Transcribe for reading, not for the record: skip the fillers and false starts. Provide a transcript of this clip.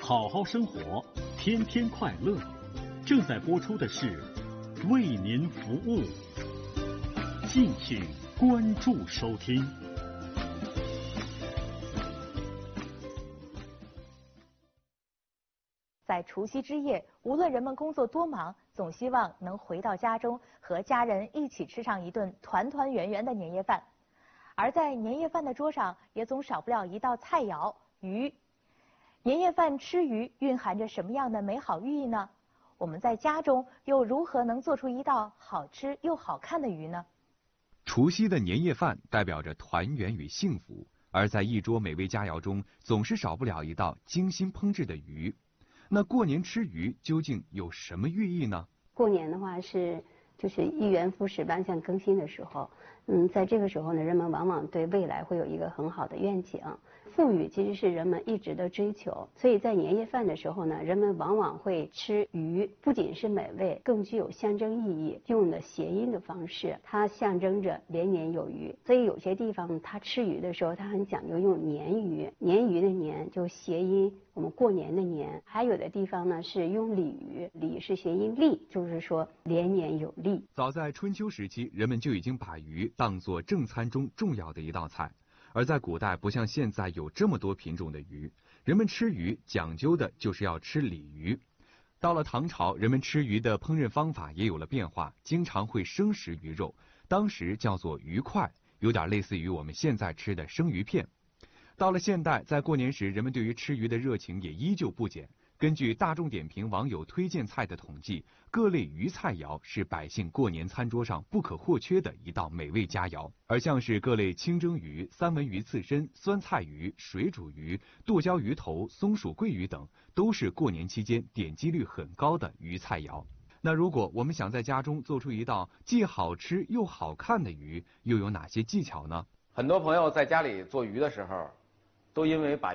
好好生活，天天快乐。正在播出的是为您服务，敬请关注收听。 在除夕之夜，无论人们工作多忙，总希望能回到家中和家人一起吃上一顿团团圆圆的年夜饭。而在年夜饭的桌上，也总少不了一道菜肴——鱼。年夜饭吃鱼蕴含着什么样的美好寓意呢？我们在家中又如何能做出一道好吃又好看的鱼呢？ 除夕的年夜饭代表着团圆与幸福，而在一桌美味佳肴中，总是少不了一道精心烹制的鱼。那过年吃鱼究竟有什么寓意呢？ 过年的话就是一元复始、万象更新的时候，在这个时候呢，人们往往对未来会有一个很好的愿景。富裕其实是人们一直的追求，所以在年夜饭的时候呢，人们往往会吃鱼，不仅是美味，更具有象征意义。用的谐音的方式，它象征着连年有余。所以有些地方它吃鱼的时候，它很讲究用年鱼，年鱼的年就谐音我们过年的年。还有的地方呢是用鲤鱼，鲤是谐音利，就是说连年有利。 早在春秋时期，人们就已经把鱼当作正餐中重要的一道菜。而在古代，不像现在有这么多品种的鱼，人们吃鱼讲究的就是要吃鲤鱼。到了唐朝，人们吃鱼的烹饪方法也有了变化，经常会生食鱼肉，当时叫做鱼块，有点类似于我们现在吃的生鱼片。到了现代，在过年时，人们对于吃鱼的热情也依旧不减。根据大众点评网友推荐菜的统计，各类鱼菜肴是百姓过年餐桌上不可或缺的一道美味佳肴。而像是各类清蒸鱼、三文鱼刺身、酸菜鱼、水煮鱼、剁椒鱼头、松鼠桂鱼等，都是过年期间点击率很高的鱼菜肴。那如果我们想在家中做出一道既好吃又好看的鱼，又有哪些技巧呢？ 很多朋友在家里做鱼的时候，都因为把